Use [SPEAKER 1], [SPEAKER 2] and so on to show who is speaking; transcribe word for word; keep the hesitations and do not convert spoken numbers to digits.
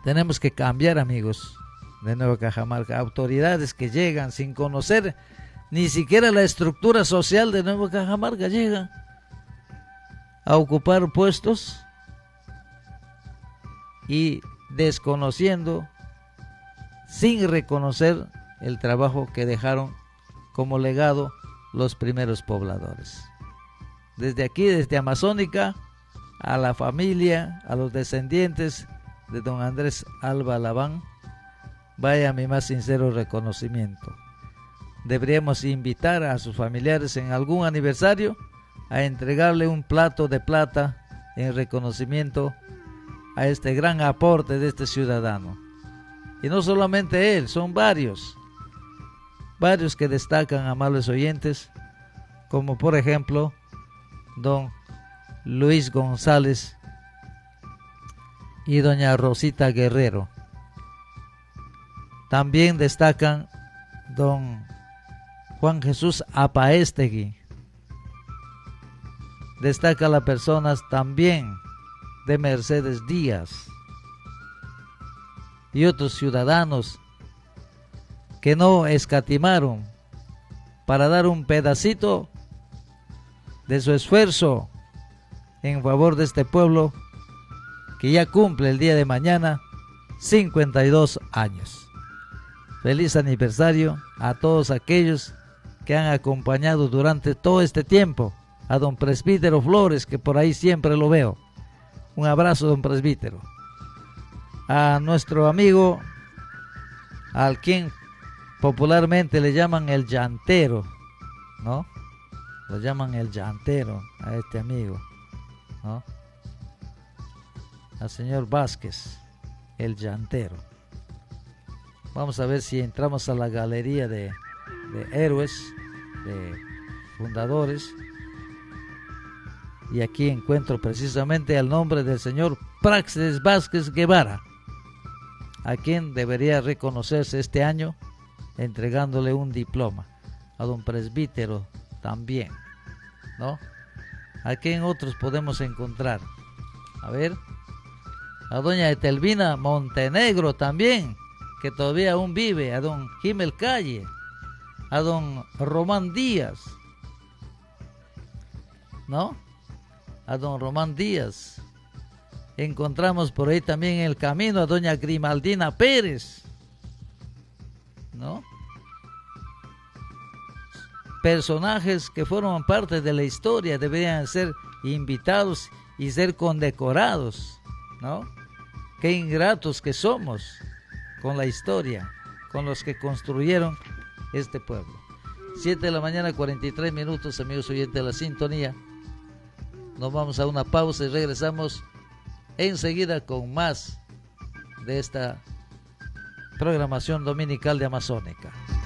[SPEAKER 1] Tenemos que cambiar, amigos, de Nueva Cajamarca. Autoridades que llegan sin conocer ni siquiera la estructura social de Nueva Cajamarca, llegan a ocupar puestos y desconociendo, sin reconocer el trabajo que dejaron como legado los primeros pobladores. Desde aquí, desde Amazónica, a la familia, a los descendientes de don Andrés Alba Labán, vaya mi más sincero reconocimiento. Deberíamos invitar a sus familiares en algún aniversario a entregarle un plato de plata en reconocimiento a este gran aporte de este ciudadano. Y no solamente él, son varios, varios que destacan, amables oyentes, como por ejemplo don Luis González y doña Rosita Guerrero. También destacan don Juan Jesús Apaestegui. Destaca las personas también de Mercedes Díaz y otros ciudadanos que no escatimaron para dar un pedacito de su esfuerzo en favor de este pueblo que ya cumple el día de mañana cincuenta y dos años. Feliz aniversario a todos aquellos que han acompañado durante todo este tiempo a don Presbítero Flores, que por ahí siempre lo veo. Un abrazo, don Presbítero. A nuestro amigo, al quien popularmente le llaman el llantero, ¿no? Lo llaman el llantero a este amigo, ¿no? Al señor Vázquez, el llantero. Vamos a ver si entramos a la galería de, de héroes, de fundadores. Y aquí encuentro precisamente el nombre del señor Praxedes Vázquez Guevara, a quien debería reconocerse este año entregándole un diploma. A don Presbítero también, ¿no? ¿A quién otros podemos encontrar? A ver, a doña Etelvina Montenegro también, que todavía aún vive, a don Gimel Calle, a don Román Díaz, ¿no? A don Román Díaz. Encontramos por ahí también en el camino a doña Grimaldina Pérez, ¿no? Personajes que forman parte de la historia deberían ser invitados y ser condecorados, ¿no? Qué ingratos que somos con la historia, con los que construyeron este pueblo. siete de la mañana, cuarenta y tres minutos, amigos oyentes de la sintonía. Nos vamos a una pausa y regresamos enseguida con más de esta programación dominical de Amazónica.